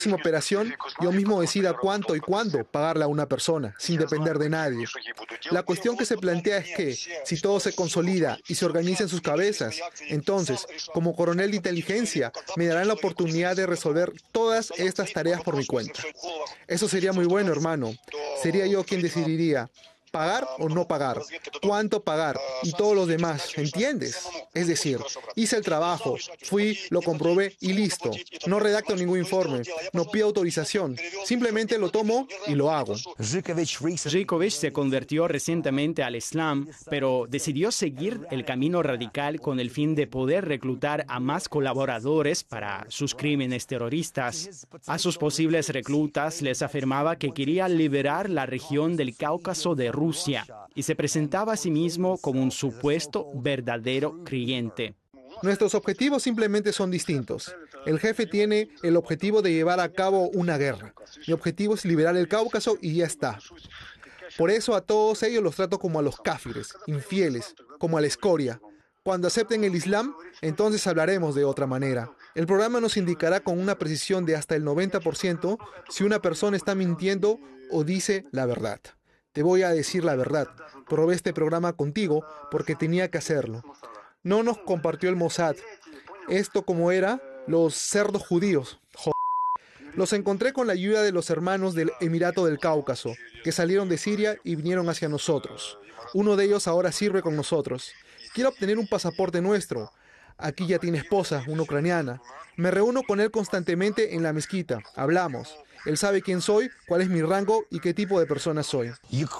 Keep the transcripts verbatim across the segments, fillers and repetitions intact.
próxima operación, yo mismo decida cuánto y cuándo pagarle a una persona, sin depender de nadie. La cuestión que se plantea es que, si todo se consolida y se organiza en sus cabezas, entonces, como coronel de inteligencia, me darán la oportunidad de resolver todas estas tareas por mi cuenta. Eso sería muy bueno, hermano. Sería yo quien decidiría pagar o no pagar, cuánto pagar y todos los demás, ¿entiendes? Es decir, hice el trabajo, fui, lo comprobé y listo. No redacto ningún informe, no pido autorización, simplemente lo tomo y lo hago. Živković se convirtió recientemente al Islam, pero decidió seguir el camino radical con el fin de poder reclutar a más colaboradores para sus crímenes terroristas. A sus posibles reclutas les afirmaba que quería liberar la región del Cáucaso de Rusia y se presentaba a sí mismo como un supuesto verdadero creyente. Nuestros objetivos simplemente son distintos. El jefe tiene el objetivo de llevar a cabo una guerra. Mi objetivo es liberar el Cáucaso y ya está. Por eso a todos ellos los trato como a los cáfires, infieles, como a la escoria. Cuando acepten el Islam, entonces hablaremos de otra manera. El programa nos indicará con una precisión de hasta el noventa por ciento si una persona está mintiendo o dice la verdad. Te voy a decir la verdad. Probé este programa contigo porque tenía que hacerlo. No nos compartió el Mossad. Esto como era, los cerdos judíos. Joder. Los encontré con la ayuda de los hermanos del Emirato del Cáucaso, que salieron de Siria y vinieron hacia nosotros. Uno de ellos ahora sirve con nosotros. Quiero obtener un pasaporte nuestro. Aquí ya tiene esposa, una ucraniana. Me reúno con él constantemente en la mezquita. Hablamos. Él sabe quién soy, cuál es mi rango y qué tipo de persona soy.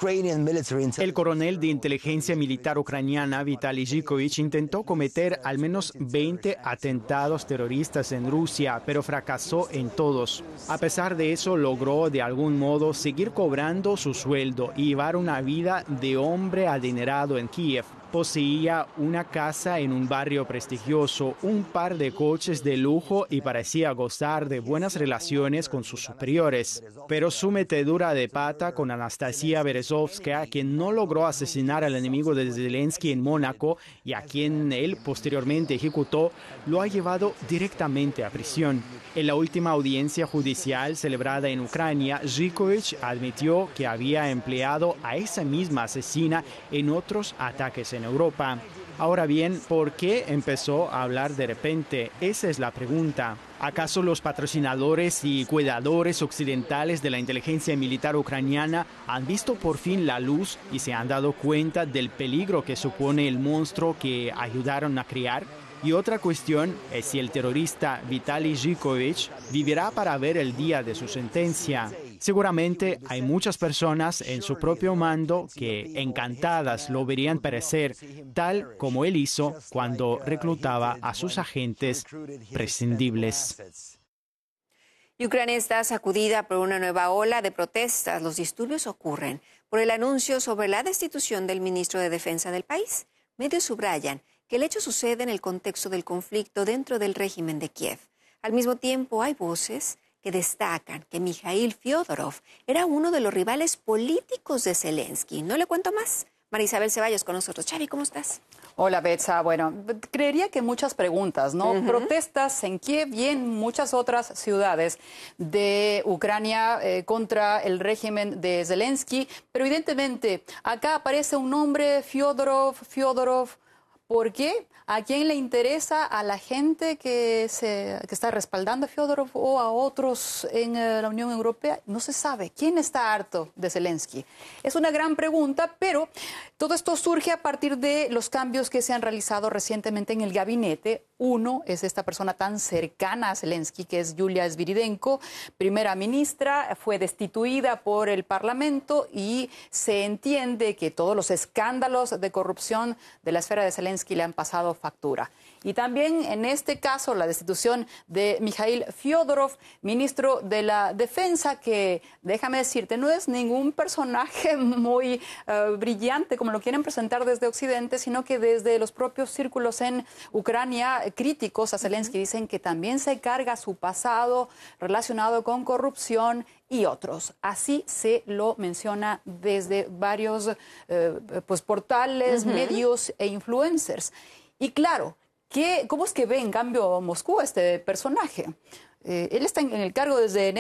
El coronel de inteligencia militar ucraniana Vitaly Živković intentó cometer al menos veinte atentados terroristas en Rusia, pero fracasó en todos. A pesar de eso, logró de algún modo seguir cobrando su sueldo y llevar una vida de hombre adinerado en Kiev. Poseía una casa en un barrio prestigioso, un par de coches de lujo y parecía gozar de buenas relaciones con sus superiores. Pero su metedura de pata con Anastasia Berezovskaya, quien no logró asesinar al enemigo de Zelensky en Mónaco y a quien él posteriormente ejecutó, lo ha llevado directamente a prisión. En la última audiencia judicial celebrada en Ucrania, Živković admitió que había empleado a esa misma asesina en otros ataques en Europa. Ahora bien, ¿por qué empezó a hablar de repente? Esa es la pregunta. ¿Acaso los patrocinadores y cuidadores occidentales de la inteligencia militar ucraniana han visto por fin la luz y se han dado cuenta del peligro que supone el monstruo que ayudaron a crear? Y otra cuestión es si el terrorista Vitaly Živković vivirá para ver el día de su sentencia. Seguramente hay muchas personas en su propio mando que encantadas lo verían perecer, tal como él hizo cuando reclutaba a sus agentes prescindibles. Ucrania está sacudida por una nueva ola de protestas. Los disturbios ocurren por el anuncio sobre la destitución del ministro de Defensa del país. Medios subrayan que el hecho sucede en el contexto del conflicto dentro del régimen de Kiev. Al mismo tiempo, hay voces que destacan que Mikhail Fiodorov era uno de los rivales políticos de Zelensky. No le cuento más. María Isabel Ceballos con nosotros. Xavi, ¿cómo estás? Hola, Betsa. Bueno, creería que muchas preguntas, ¿no? Uh-huh. Protestas en Kiev y en muchas otras ciudades de Ucrania eh, contra el régimen de Zelensky. Pero evidentemente, acá aparece un nombre, Fiodorov, Fiodorov. ¿Por qué? ¿A quién le interesa? ¿A la gente que, se, que está respaldando a Fiodorov o a otros en uh, la Unión Europea? No se sabe. ¿Quién está harto de Zelensky? Es una gran pregunta, pero todo esto surge a partir de los cambios que se han realizado recientemente en el gabinete. Uno es esta persona tan cercana a Zelensky, que es Yulia Sviridenko, primera ministra, fue destituida por el Parlamento y se entiende que todos los escándalos de corrupción de la esfera de Zelensky le han pasado factura. Y también en este caso la destitución de Mikhail Fiodorov, ministro de la Defensa, que déjame decirte, no es ningún personaje muy uh, brillante como lo quieren presentar desde Occidente, sino que desde los propios círculos en Ucrania críticos a Zelensky dicen que también se carga su pasado relacionado con corrupción y otros. Así se lo menciona desde varios eh, pues, portales, uh-huh. medios e influencers. Y claro, ¿qué, ¿cómo es que ve en cambio Moscú a este personaje? Eh, él está en, en el cargo desde enero.